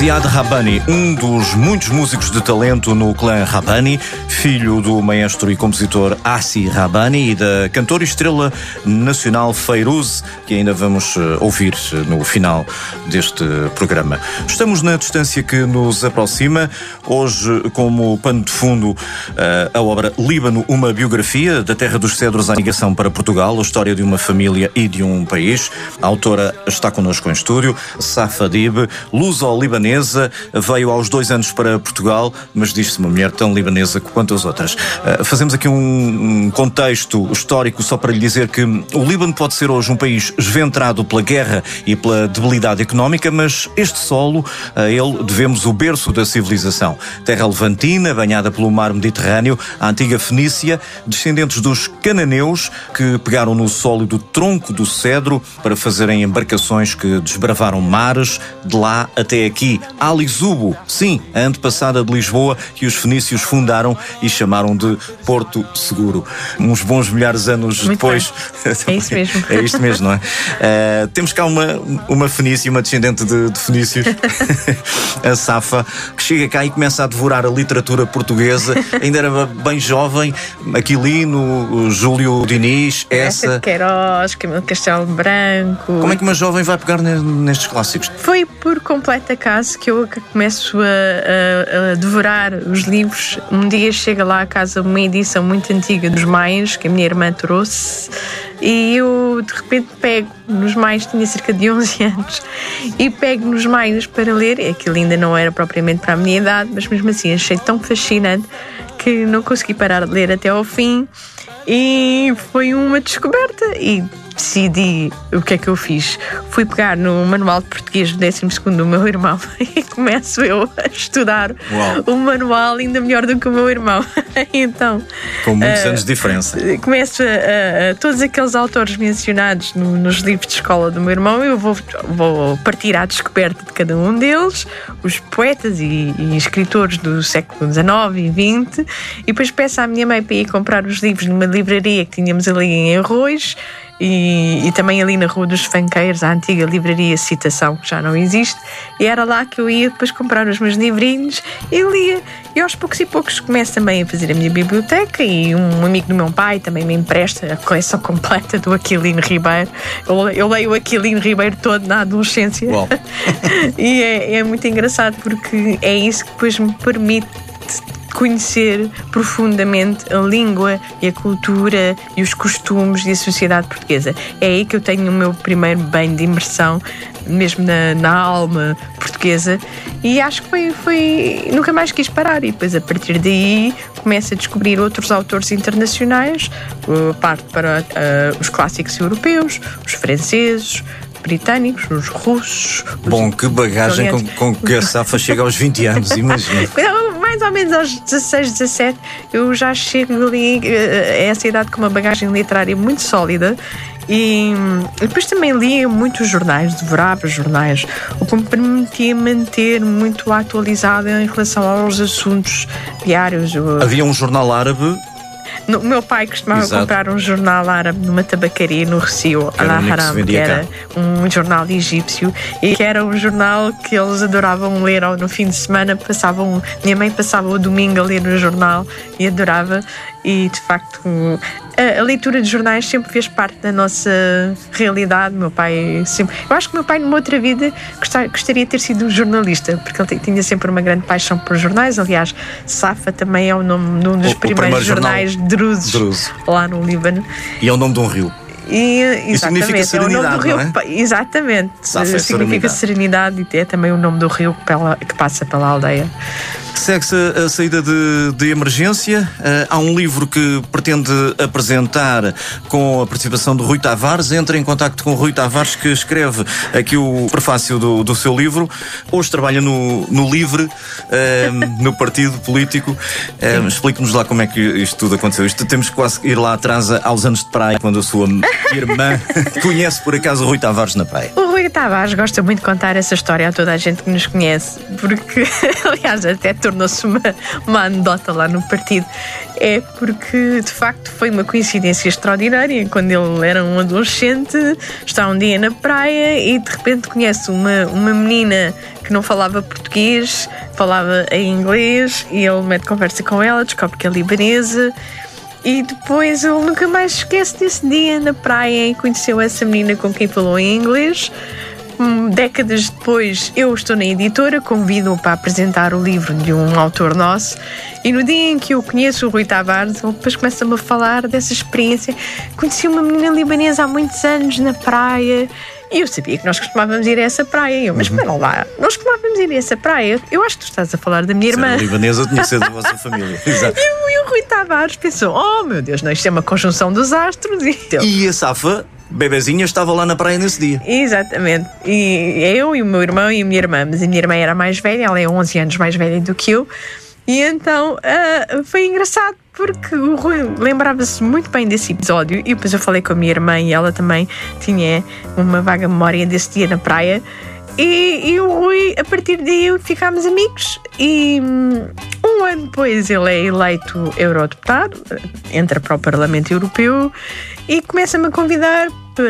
Ziad Rabbani, um dos muitos músicos de talento no clã Rabbani, filho do maestro e compositor Assi Rabbani e da cantora e estrela nacional Fairuz, que ainda vamos ouvir no final deste programa. Estamos na distância que nos aproxima, hoje como pano de fundo a obra Líbano, uma biografia da terra dos cedros à migração para Portugal, a história de uma família e de um país. A autora está connosco em estúdio, Safa Dib, luso-libanesa, veio aos 2 anos para Portugal, mas diz-se uma mulher tão libanesa quanto as outras. Fazemos aqui um contexto histórico só para lhe dizer que o Líbano pode ser hoje um país esventrado pela guerra e pela debilidade económica, mas este solo, a ele devemos o berço da civilização. Terra levantina, banhada pelo mar Mediterrâneo, a antiga Fenícia, descendentes dos cananeus que pegaram no sólido tronco do cedro para fazerem embarcações que desbravaram mares, de lá até aqui. Ali Zubo, sim, a antepassada de Lisboa, que os fenícios fundaram e chamaram de Porto Seguro. Uns bons milhares de anos muito depois. É isso mesmo. É isto mesmo, não é? Temos cá uma fenícia, uma descendente de fenícios, a Safa, que chega cá e começa a devorar a literatura portuguesa. Ainda era bem jovem, Aquilino, Júlio Diniz, essa. Queiroz, Camilo Castelo Branco. Como é que uma jovem vai pegar nestes clássicos? Foi por completo acaso que eu começo a devorar os livros. Um dia chega lá a casa uma edição muito antiga dos Maias, que a minha irmã trouxe, e eu de repente pego nos Maias, tinha cerca de 11 anos, e pego nos Maias para ler. Aquilo ainda não era propriamente para a minha idade, mas mesmo assim achei tão fascinante que não consegui parar de ler até ao fim, e foi uma descoberta. E decidi o que é que eu fiz. Fui pegar no manual de português do 12º do meu irmão e começo eu a estudar o manual ainda melhor do que o meu irmão. Então, com muitos anos de diferença. Começo a todos aqueles autores mencionados nos livros de escola do meu irmão, eu vou partir à descoberta de cada um deles, os poetas e escritores do século XIX e XX, e depois peço à minha mãe para ir comprar os livros numa livraria que tínhamos ali em Arroz. E também ali na Rua dos Fanqueiros, a antiga livraria Citação, que já não existe, e era lá que eu ia depois comprar os meus livrinhos e lia. E aos poucos e poucos começo também a fazer a minha biblioteca, e um amigo do meu pai também me empresta a coleção completa do Aquilino Ribeiro. Eu leio o Aquilino Ribeiro todo na adolescência. E é muito engraçado, porque é isso que depois me permite conhecer profundamente a língua e a cultura e os costumes e a sociedade portuguesa. É aí que eu tenho o meu primeiro banho de imersão, mesmo na alma portuguesa, e acho que foi nunca mais quis parar. E depois, a partir daí, começo a descobrir outros autores internacionais, parto para os clássicos europeus, os franceses, britânicos, os russos. Bom, que bagagem com que a Safa chega aos 20 anos, imagina. Mais ou menos aos 16, 17, eu já chego ali a essa idade com uma bagagem literária muito sólida. E depois também lia muitos jornais, devorava jornais, o que me permitia manter muito atualizada em relação aos assuntos diários. Havia um jornal árabe. O meu pai costumava comprar um jornal árabe numa tabacaria no Recio, Al-Haram, que era um jornal egípcio, e que era um jornal que eles adoravam ler no fim de semana. Minha mãe passava o domingo a ler o jornal e adorava. E de facto a leitura de jornais sempre fez parte da nossa realidade. Meu pai sempre... Eu acho que meu pai numa outra vida gostaria de ter sido um jornalista, porque ele tinha sempre uma grande paixão por jornais. Aliás, Safa também é o nome de um dos primeiros jornais drusos lá no Líbano. E é o nome de um rio. E significa serenidade, é o nome do rio, não é? Exatamente. Significa serenidade, e é também o nome do rio que passa pela aldeia. Segue-se a saída de emergência. Há um livro que pretende apresentar com a participação de Rui Tavares. Entra em contacto com o Rui Tavares, que escreve aqui o prefácio do seu livro. Hoje trabalha no LIVRE, no partido político. Explique-nos lá como é que isto tudo aconteceu. Temos que quase ir lá atrás aos anos de praia, quando a sua irmã conhece por acaso o Rui Tavares na praia? O Rui Tavares gosta muito de contar essa história a toda a gente que nos conhece, porque, aliás, até tornou-se uma anedota lá no partido. É porque, de facto, foi uma coincidência extraordinária. Quando ele era um adolescente, está um dia na praia e, de repente, conhece uma menina que não falava português, falava em inglês, e ele mete conversa com ela, descobre que é libanesa. E depois ele nunca mais esquece desse dia na praia e conheceu essa menina com quem falou em inglês. Décadas depois, eu estou na editora, convido-o para apresentar o livro de um autor nosso, e no dia em que eu conheço o Rui Tavares, ele depois começa-me a falar dessa experiência. Conheci uma menina libanesa há muitos anos na praia, e eu sabia que nós costumávamos ir a essa praia. Mas espera lá, nós costumávamos ir a essa praia? Eu acho que tu estás a falar da minha irmã. Se era libanesa, tinha sido da vossa família. Exato. E o Rui Tavares pensou, oh meu Deus, não, isto é uma conjunção dos astros. E a Safa, bebezinha, estava lá na praia nesse dia. Exatamente. E eu e o meu irmão e a minha irmã, mas a minha irmã era mais velha, ela é 11 anos mais velha do que eu, e então foi engraçado, porque o Rui lembrava-se muito bem desse episódio, e depois eu falei com a minha irmã e ela também tinha uma vaga memória desse dia na praia, e o Rui, a partir daí, ficámos amigos, e um ano depois ele é eleito eurodeputado, entra para o Parlamento Europeu e começa-me a convidar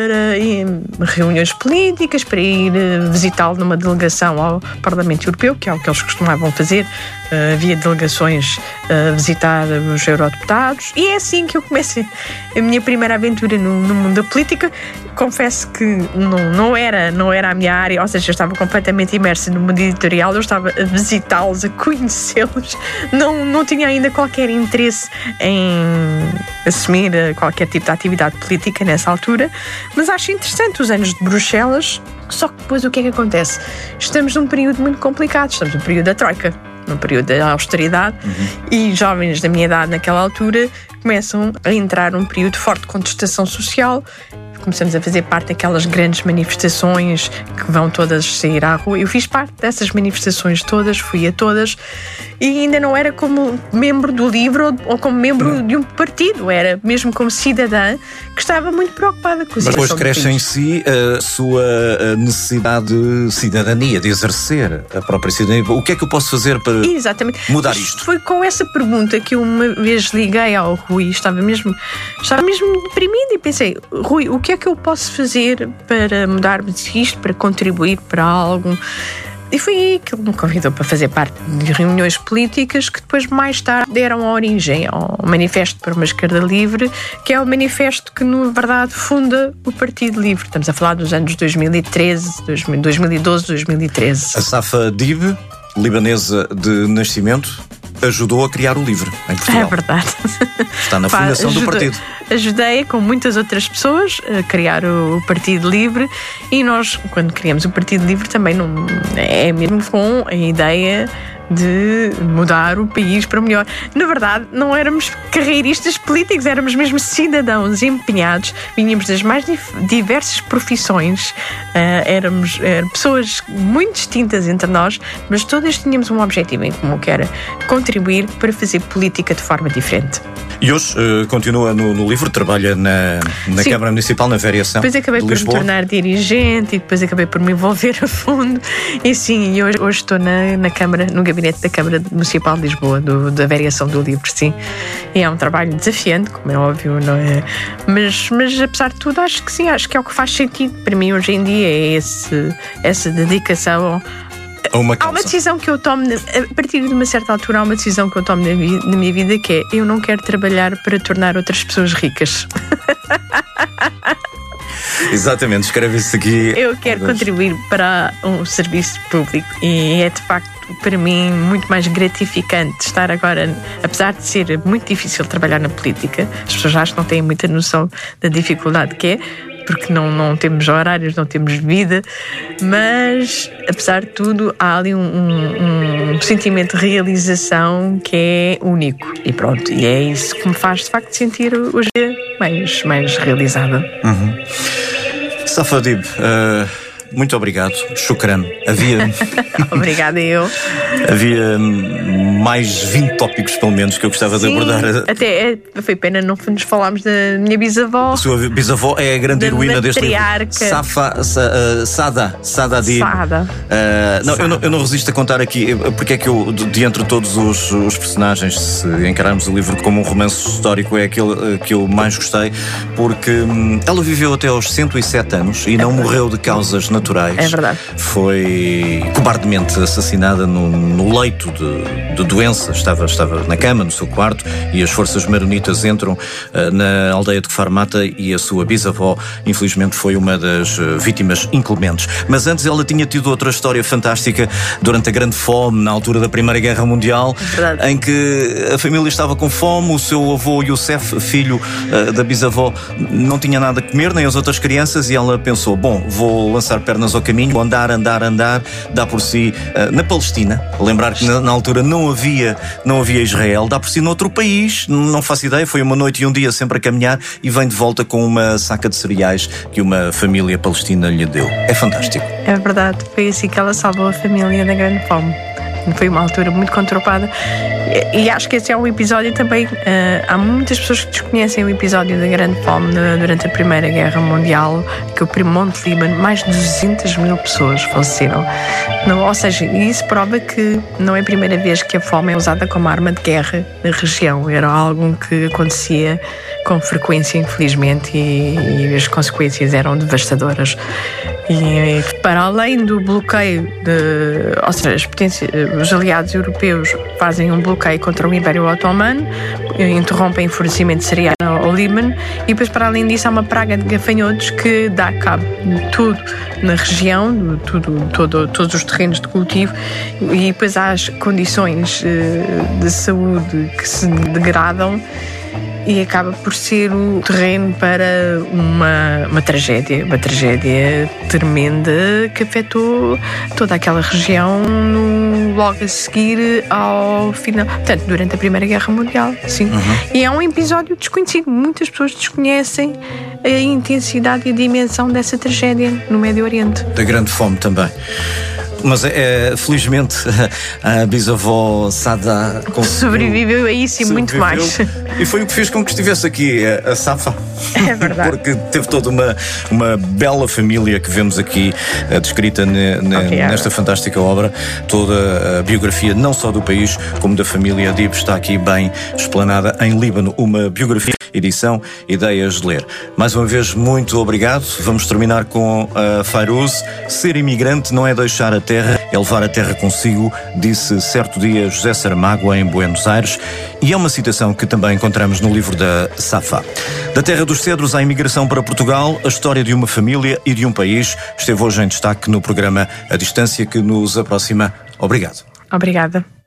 para reuniões políticas, para ir visitá-lo numa delegação ao Parlamento Europeu, que é o que eles costumavam fazer, via delegações, visitar os eurodeputados. E é assim que eu comecei a minha primeira aventura no mundo da política. Confesso que não era a minha área, ou seja, eu estava completamente imersa no mundo editorial, eu estava a visitá-los, a conhecê-los, não tinha ainda qualquer interesse em assumir qualquer tipo de atividade política nessa altura, mas acho interessante os anos de Bruxelas. Só que depois o que é que acontece? Estamos num período muito complicado, estamos num período da Troika, num período da austeridade, e jovens da minha idade naquela altura começam a entrar num período de forte contestação social. Começamos a fazer parte daquelas grandes manifestações que vão todas sair à rua. Eu fiz parte dessas manifestações todas, fui a todas, e ainda não era como membro do livro ou como membro de um partido, era mesmo como cidadã que estava muito preocupada com a situação. Mas depois cresce em si a sua necessidade de cidadania, de exercer a própria cidadania. O que é que eu posso fazer para mudar isto? Foi com essa pergunta que eu uma vez liguei ao Rui, estava mesmo deprimida, e pensei, Rui, o que é que eu posso fazer para mudar-me isto, para contribuir para algo? E foi aí que ele me convidou para fazer parte de reuniões políticas que depois, mais tarde, deram origem ao Manifesto para uma Esquerda Livre, que é o manifesto que, na verdade, funda o Partido Livre. Estamos a falar dos anos 2013, 2012, 2013. A Safa Dib, libanesa de nascimento, ajudou a criar o Livre em Portugal. É verdade. Está na fundação do partido. Ajudei, com muitas outras pessoas, a criar o Partido Livre, e nós, quando criamos o Partido Livre, também não é mesmo com a ideia de mudar o país para melhor. Na verdade, não éramos carreiristas políticos, éramos mesmo cidadãos empenhados, vínhamos das mais diversas profissões, éramos pessoas muito distintas entre nós, mas todas tínhamos um objetivo em comum, que era contribuir para fazer política de forma diferente. E hoje continua no Livre, trabalha na Câmara Municipal, na variação. Depois acabei por me tornar dirigente, e depois acabei por me envolver a fundo, e sim, hoje estou na Câmara, no gabinete da Câmara Municipal de Lisboa, da variação do Livre, sim. E é um trabalho desafiante, como é óbvio, não é? Mas apesar de tudo, acho que sim, acho que é o que faz sentido para mim hoje em dia, é essa dedicação. Há uma decisão que eu tomo, a partir de uma certa altura, há uma decisão que eu tomo na minha vida, que é: eu não quero trabalhar para tornar outras pessoas ricas. Exatamente, escreve-se aqui. Eu quero contribuir para um serviço público, e é de facto para mim muito mais gratificante estar agora, apesar de ser muito difícil trabalhar na política. As pessoas acho que não têm muita noção da dificuldade que é, porque não temos horários, não temos vida, mas apesar de tudo há ali um sentimento de realização que é único, e pronto, e é isso que me faz de facto sentir hoje mais realizada. Safa Dib, muito obrigado. Shukran. Obrigada eu. Havia mais 20 tópicos, pelo menos, que eu gostava de abordar. Até foi pena não nos falarmos da minha bisavó. A sua bisavó é a grande heroína deste livro. Saada. Não, eu não resisto a contar aqui porque é que eu, de entre todos os personagens, se encararmos o livro como um romance histórico, é aquele que eu mais gostei, porque ela viveu até aos 107 anos e não morreu de causas naturais. É verdade. Foi cobardemente assassinada no leito de doença. Estava na cama, no seu quarto, e as forças maronitas entram na aldeia de Kfar Mata, e a sua bisavó, infelizmente, foi uma das vítimas inclementes. Mas antes ela tinha tido outra história fantástica durante a Grande Fome, na altura da Primeira Guerra Mundial, em que a família estava com fome. O seu avô Youssef, filho da bisavó, não tinha nada a comer, nem as outras crianças, e ela pensou: bom, vou lançar pernas ao caminho, andar, dá por si na Palestina. Lembrar que na altura não havia Israel, dá por si noutro país, não faço ideia. Foi uma noite e um dia sempre a caminhar, e vem de volta com uma saca de cereais que uma família palestina lhe deu. É fantástico. É verdade, foi assim que ela salvou a família da Grande Fome. Foi uma altura muito conturbada, e acho que esse é um episódio também. Há muitas pessoas que desconhecem o episódio da Grande Fome durante a Primeira Guerra Mundial, que o Monte Líbano, mais de 200 mil pessoas faleceram. Ou seja, isso prova que não é a primeira vez que a fome é usada como arma de guerra na região. Era algo que acontecia com frequência, infelizmente, e as consequências eram devastadoras. E para além do bloqueio, ou seja, os aliados europeus fazem um bloqueio contra o Império Otomano, interrompem o fornecimento de cereais ao Líbano, e depois, para além disso, há uma praga de gafanhotos que dá cabo de tudo na região, todos os terrenos de cultivo, e depois há as condições de saúde que se degradam, e acaba por ser o terreno para uma tragédia tremenda que afetou toda aquela região logo a seguir ao final, portanto, durante a Primeira Guerra Mundial, sim. E é um episódio desconhecido. Muitas pessoas desconhecem a intensidade e a dimensão dessa tragédia no Médio Oriente. Da Grande Fome também. Mas felizmente a bisavó Saada sobreviveu a isso e muito mais. E foi o que fez com que estivesse aqui a Safa. É verdade. Porque teve toda uma bela família que vemos aqui descrita nesta fantástica obra. Toda a biografia, não só do país, como da família Adib, está aqui bem explanada em Líbano. Uma biografia, edição Ideias de Ler. Mais uma vez, muito obrigado. Vamos terminar com a Fairuz. Ser imigrante não é deixar a terra, é levar a terra consigo, disse certo dia José Saramago em Buenos Aires, e é uma citação que também encontramos no livro da Safa. Da terra dos cedros à imigração para Portugal, a história de uma família e de um país esteve hoje em destaque no programa A Distância, que nos aproxima. Obrigado. Obrigada.